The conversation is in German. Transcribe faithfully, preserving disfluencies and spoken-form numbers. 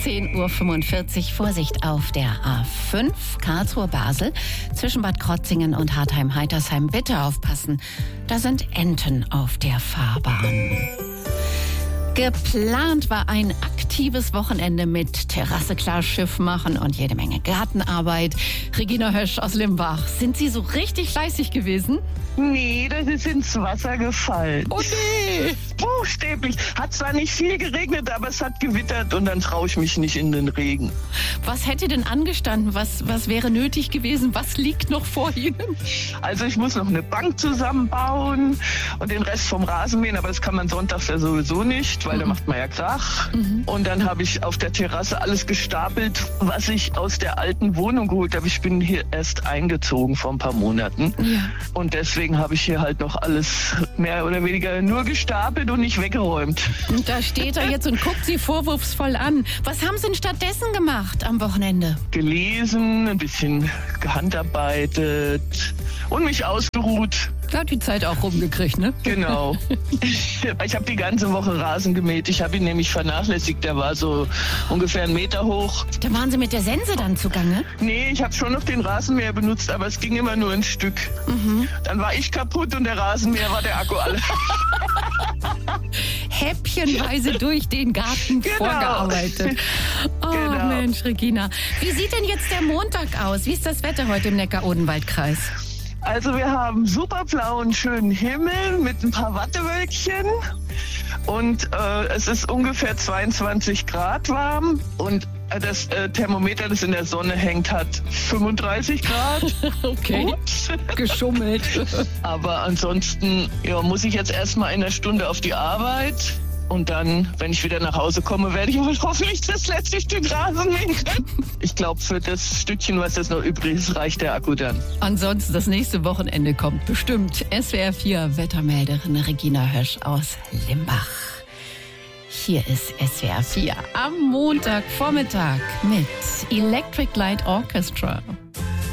zehn Uhr fünfundvierzig. Vorsicht auf der A fünf Karlsruhe-Basel zwischen Bad Krotzingen und Hartheim-Heitersheim. Bitte aufpassen, da sind Enten auf der Fahrbahn. Geplant war ein aktives Wochenende mit Terrasse klar, Schiff machen und jede Menge Gartenarbeit. Regina Hösch aus Limbach, sind Sie so richtig fleißig gewesen? Nee, das ist ins Wasser gefallen. Oh nee! Buchstäblich. Hat zwar nicht viel geregnet, aber es hat gewittert und dann traue ich mich nicht in den Regen. Was hätte denn angestanden? Was, was wäre nötig gewesen? Was liegt noch vor Ihnen? Also ich muss noch eine Bank zusammenbauen und den Rest vom Rasenmähen, aber das kann man sonntags ja sowieso nicht, weil mhm. da macht man ja Krach. Mhm. Und dann habe ich auf der Terrasse alles gestapelt, was ich aus der alten Wohnung geholt habe. Ich bin hier erst eingezogen vor ein paar Monaten. Ja. Und deswegen habe ich hier halt noch alles mehr oder weniger nur gestapelt und nicht weggeräumt. Und da steht er jetzt und guckt Sie vorwurfsvoll an. Was haben Sie denn stattdessen gemacht am Wochenende? Gelesen, ein bisschen gehandarbeitet und mich ausgeruht. Da hat die Zeit auch rumgekriegt, ne? Genau. Ich habe die ganze Woche Rasen gemäht. Ich habe ihn nämlich vernachlässigt. Der war so ungefähr einen Meter hoch. Da waren Sie mit der Sense dann zugange? Nee, ich habe schon noch den Rasenmäher benutzt, aber es ging immer nur ein Stück. Mhm. Dann war ich kaputt und der Rasenmäher war der Akku alle. Häppchenweise durch den Garten genau. vorgearbeitet. Oh genau. Mensch, Regina. Wie sieht denn jetzt der Montag aus? Wie ist das Wetter heute im Neckar-Odenwald-Kreis? Also wir haben super blauen, schönen Himmel mit ein paar Wattewölkchen und äh, es ist ungefähr zweiundzwanzig Grad warm und das äh, Thermometer, das in der Sonne hängt, hat fünfunddreißig Grad. Okay, Ups. Geschummelt. Aber ansonsten ja, muss ich jetzt erstmal in einer Stunde auf die Arbeit. Und dann, wenn ich wieder nach Hause komme, werde ich wohl hoffentlich das letzte Stück Rasen mähen können. Ich glaube, für das Stückchen, was jetzt noch übrig ist, reicht der Akku dann. Ansonsten, das nächste Wochenende kommt bestimmt. S W R vier Wettermelderin Regina Hösch aus Limbach. Hier ist S W R vier am Montagvormittag mit Electric Light Orchestra.